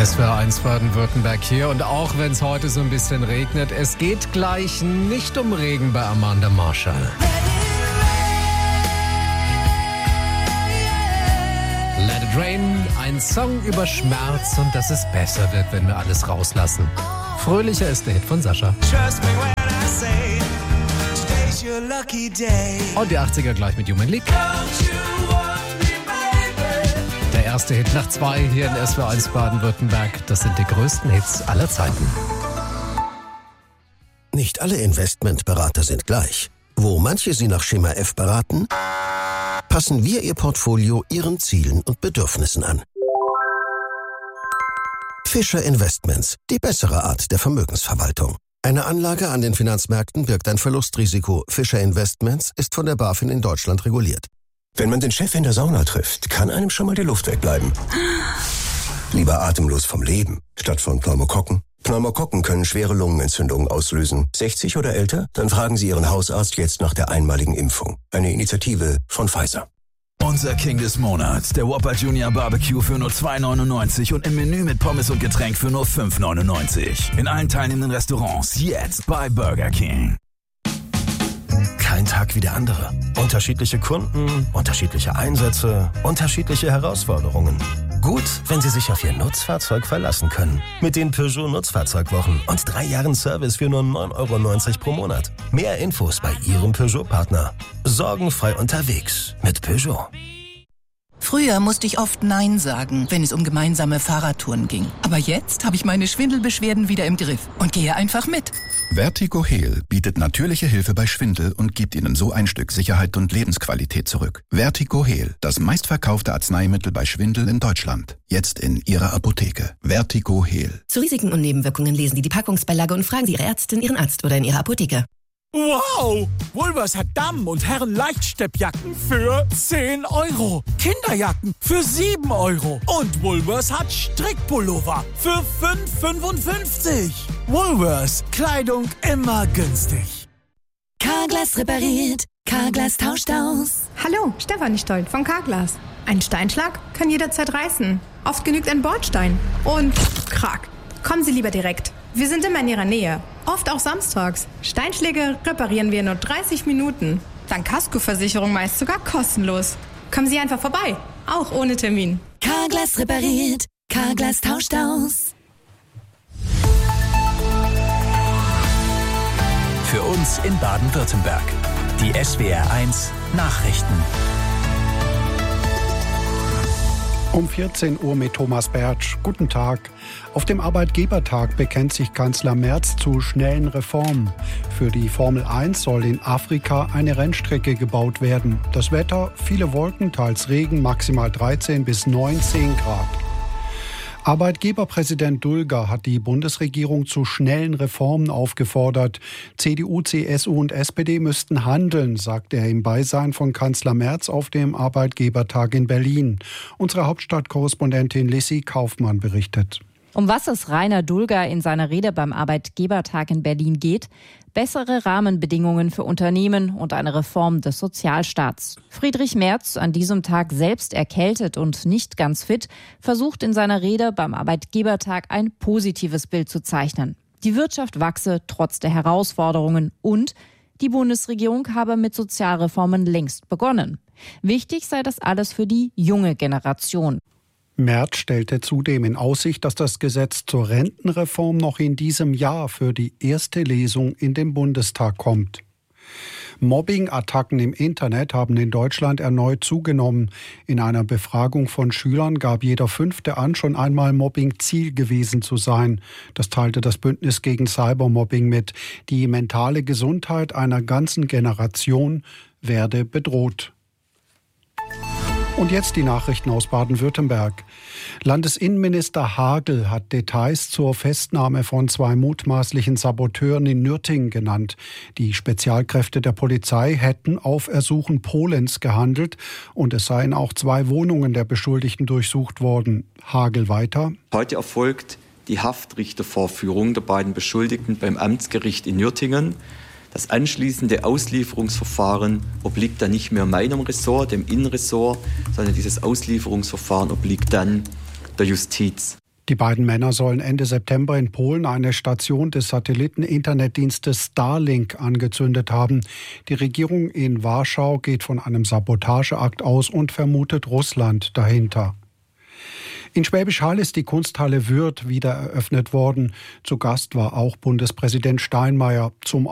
SWR 1 Baden-Württemberg hier und auch wenn es heute so ein bisschen regnet, es geht gleich nicht um Regen bei Amanda Marshall. Let It Rain, ein Song über Schmerz und dass es besser wird, wenn wir alles rauslassen. Fröhlicher ist der Hit von Sascha. Und die 80er gleich mit Human League. Der erste Hit nach 2 hier in SWR 1 Baden-Württemberg. Das sind die größten Hits aller Zeiten. Nicht alle Investmentberater sind gleich. Wo manche Sie nach Schema F beraten, passen wir Ihr Portfolio Ihren Zielen und Bedürfnissen an. Fischer Investments, die bessere Art der Vermögensverwaltung. Eine Anlage an den Finanzmärkten birgt ein Verlustrisiko. Fischer Investments ist von der BaFin in Deutschland reguliert. Wenn man den Chef in der Sauna trifft, kann einem schon mal die Luft wegbleiben. Lieber atemlos vom Leben, statt von Pneumokokken. Pneumokokken können schwere Lungenentzündungen auslösen. 60 oder älter? Dann fragen Sie Ihren Hausarzt jetzt nach der einmaligen Impfung. Eine Initiative von Pfizer. Unser King des Monats, der Whopper Junior Barbecue für nur 2,99 und im Menü mit Pommes und Getränk für nur 5,99. In allen teilnehmenden Restaurants jetzt bei Burger King. Kein Tag wie der andere. Unterschiedliche Kunden, unterschiedliche Einsätze, unterschiedliche Herausforderungen. Gut, wenn Sie sich auf Ihr Nutzfahrzeug verlassen können. Mit den Peugeot Nutzfahrzeugwochen und 3 Jahren Service für nur 9,90 € pro Monat. Mehr Infos bei Ihrem Peugeot-Partner. Sorgenfrei unterwegs mit Peugeot. Früher musste ich oft Nein sagen, wenn es um gemeinsame Fahrradtouren ging. Aber jetzt habe ich meine Schwindelbeschwerden wieder im Griff und gehe einfach mit. Vertigo Heal bietet natürliche Hilfe bei Schwindel und gibt Ihnen so ein Stück Sicherheit und Lebensqualität zurück. Vertigo Heal, das meistverkaufte Arzneimittel bei Schwindel in Deutschland. Jetzt in Ihrer Apotheke. Vertigo Heal. Zu Risiken und Nebenwirkungen lesen Sie die Packungsbeilage und fragen Sie Ihre Ärztin, Ihren Arzt oder in Ihrer Apotheke. Wow! Woolworths hat Damen- und Herren-Leichtsteppjacken für 10 €. Kinderjacken für 7 €. Und Woolworths hat Strickpullover für 5,55 €. Woolworths. Kleidung immer günstig. Carglass repariert. Carglass tauscht aus. Hallo, Stefanie Stoll von Carglass. Ein Steinschlag kann jederzeit reißen. Oft genügt ein Bordstein. Und krack. Kommen Sie lieber direkt. Wir sind immer in Ihrer Nähe. Oft auch samstags. Steinschläge reparieren wir in nur 30 Minuten. Dank Kaskoversicherung meist sogar kostenlos. Kommen Sie einfach vorbei. Auch ohne Termin. Carglass repariert. Carglass tauscht aus. Für uns in Baden-Württemberg. Die SWR 1 Nachrichten. Um 14 Uhr mit Thomas Bertsch. Guten Tag. Auf dem Arbeitgebertag bekennt sich Kanzler Merz zu schnellen Reformen. Für die Formel 1 soll in Afrika eine Rennstrecke gebaut werden. Das Wetter, viele Wolken, teils Regen, maximal 13 bis 19 Grad. Arbeitgeberpräsident Dulger hat die Bundesregierung zu schnellen Reformen aufgefordert. CDU, CSU und SPD müssten handeln, sagte er im Beisein von Kanzler Merz auf dem Arbeitgebertag in Berlin. Unsere Hauptstadtkorrespondentin Lissy Kaufmann berichtet. Um was es Rainer Dulger in seiner Rede beim Arbeitgebertag in Berlin geht? Bessere Rahmenbedingungen für Unternehmen und eine Reform des Sozialstaats. Friedrich Merz, an diesem Tag selbst erkältet und nicht ganz fit, versucht in seiner Rede beim Arbeitgebertag ein positives Bild zu zeichnen. Die Wirtschaft wachse trotz der Herausforderungen und die Bundesregierung habe mit Sozialreformen längst begonnen. Wichtig sei das alles für die junge Generation. Merz stellte zudem in Aussicht, dass das Gesetz zur Rentenreform noch in diesem Jahr für die erste Lesung in den Bundestag kommt. Mobbing-Attacken im Internet haben in Deutschland erneut zugenommen. In einer Befragung von Schülern gab jeder 5. an, schon einmal Mobbing-Ziel gewesen zu sein. Das teilte das Bündnis gegen Cybermobbing mit. Die mentale Gesundheit einer ganzen Generation werde bedroht. Und jetzt die Nachrichten aus Baden-Württemberg. Landesinnenminister Hagel hat Details zur Festnahme von 2 mutmaßlichen Saboteuren in Nürtingen genannt. Die Spezialkräfte der Polizei hätten auf Ersuchen Polens gehandelt und es seien auch 2 Wohnungen der Beschuldigten durchsucht worden. Hagel weiter. Heute erfolgt die Haftrichtervorführung der beiden Beschuldigten beim Amtsgericht in Nürtingen. Das anschließende Auslieferungsverfahren obliegt dann nicht mehr meinem Ressort, dem Innenressort, sondern dieses Auslieferungsverfahren obliegt dann der Justiz. Die beiden Männer sollen Ende September in Polen eine Station des Satelliten-Internetdienstes Starlink angezündet haben. Die Regierung in Warschau geht von einem Sabotageakt aus und vermutet Russland dahinter. In Schwäbisch Hall ist die Kunsthalle Würth wieder eröffnet worden. Zu Gast war auch Bundespräsident Steinmeier. Zum